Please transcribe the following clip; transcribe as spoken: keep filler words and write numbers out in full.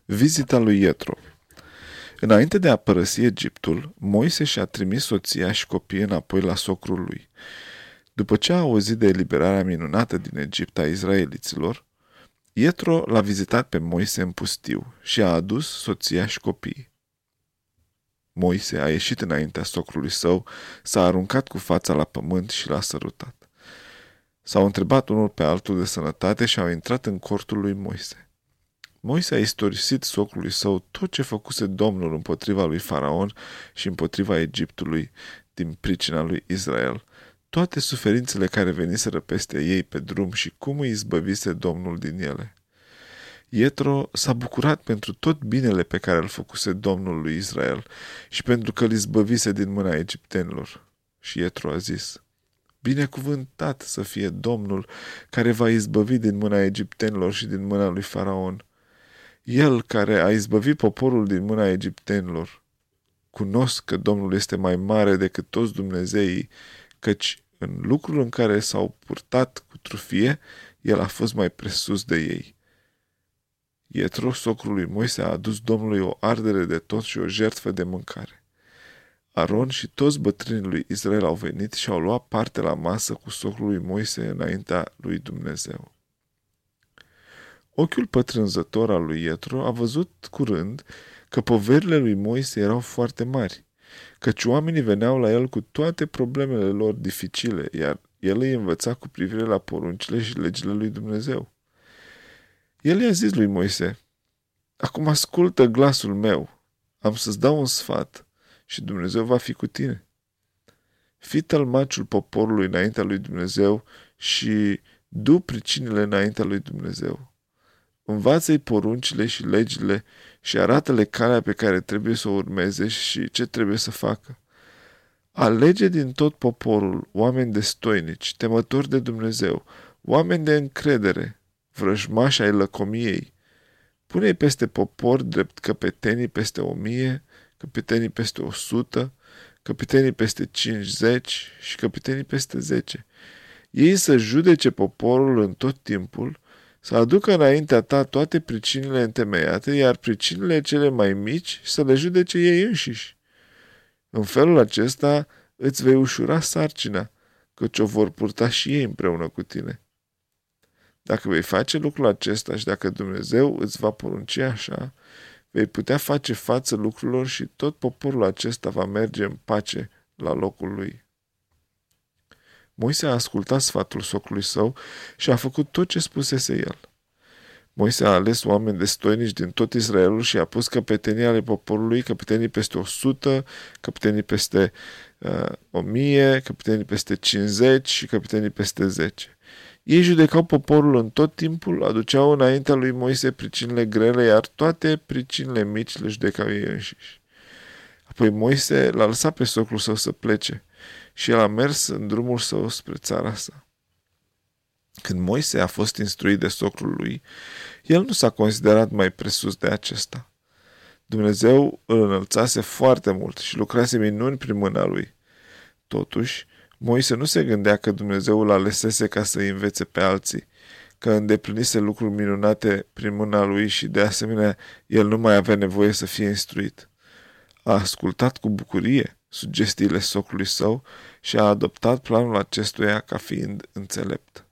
Vizita lui Ietro. Înainte de a părăsi Egiptul, Moise și-a trimis soția și copiii înapoi la socrul lui. După ce a auzit de eliberarea minunată din Egipt a izraeliților, Ietro l-a vizitat pe Moise în pustiu și a adus soția și copiii. Moise a ieșit înaintea socrului său, s-a aruncat cu fața la pământ și l-a sărutat. S-au întrebat unul pe altul de sănătate și au intrat în cortul lui Moise. Moise a istorisit socrului său tot ce făcuse Domnul împotriva lui Faraon și împotriva Egiptului din pricina lui Israel, toate suferințele care veniseră peste ei pe drum și cum îi izbăvise Domnul din ele. Ietro s-a bucurat pentru tot binele pe care îl făcuse Domnul lui Israel și pentru că îl izbăvise din mâna egiptenilor. Și Ietro a zis: binecuvântat să fie Domnul care va izbăvi din mâna egiptenilor și din mâna lui Faraon. El care a izbăvit poporul din mâna egiptenilor. Cunosc că Domnul este mai mare decât toți Dumnezeii, căci în lucrul în care s-au purtat cu trufie, el a fost mai presus de ei. Ietro, socrul lui Moise, a adus Domnului o ardere de tot și o jertfă de mâncare. Aron și toți bătrânii lui Israel au venit și au luat parte la masă cu socrul lui Moise înaintea lui Dumnezeu. Ochiul pătrânzător al lui Ietro a văzut curând că poverile lui Moise erau foarte mari, căci oamenii veneau la el cu toate problemele lor dificile, iar el îi învăța cu privire la poruncile și legile lui Dumnezeu. El i-a zis lui Moise: acum ascultă glasul meu, am să-ți dau un sfat și Dumnezeu va fi cu tine. Fii tălmaciul poporului înaintea lui Dumnezeu și du pricinile înaintea lui Dumnezeu. Învață-i poruncile și legile și arată-le calea pe care trebuie să o urmeze și ce trebuie să facă. Alege din tot poporul oameni destoinici, temători de Dumnezeu, oameni de încredere, vrăjmași ai lăcomiei. Pune-i peste popor drept căpetenii peste o mie, căpetenii peste o sută, căpetenii peste cincizeci și căpetenii peste zece. Ei să judece poporul în tot timpul, să aducă înaintea ta toate pricinile întemeiate, iar pricinile cele mai mici să le judece ei înșiși. În felul acesta îți vei ușura sarcina, căci o vor purta și ei împreună cu tine. Dacă vei face lucrul acesta și dacă Dumnezeu îți va porunci așa, vei putea face față lucrurilor și tot poporul acesta va merge în pace la locul lui. Moise a ascultat sfatul socrului său și a făcut tot ce spusese el. Moise a ales oameni destoinici din tot Israelul și a pus căpetenii ale poporului, căpetenii peste o sută, căpetenii peste uh, o mie, căpetenii peste cincizeci și căpetenii peste zece. Ei judecau poporul în tot timpul, aduceau înaintea lui Moise pricinile grele, iar toate pricinile mici le judecau ei înșiși. Apoi Moise l-a lăsat pe socrul său să plece și el a mers în drumul său spre țara sa. Când Moise a fost instruit de socrul lui, el nu s-a considerat mai presus de acesta. Dumnezeu îl înălțase foarte mult și lucrase minuni prin mâna lui. Totuși, Moise nu se gândea că Dumnezeu îl alesese ca să îi învețe pe alții, că îndeplinise lucruri minunate prin mâna lui și, de asemenea, el nu mai avea nevoie să fie instruit. A ascultat cu bucurie sugestiile socrului său și a adoptat planul acestuia ca fiind înțelept.